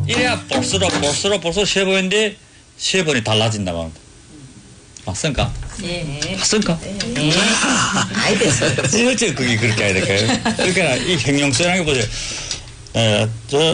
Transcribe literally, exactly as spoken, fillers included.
이래야 볼수록 볼수록 볼수록 쉬워 보이는데 시해보니 달라진다 말입니다. 맞습니까? 네. 맞습니까? 네. 아이 됐어. 어째 그게 그렇게 해야 될까요? 그러니까 이 형용성이라는 게 보세요. 에, 저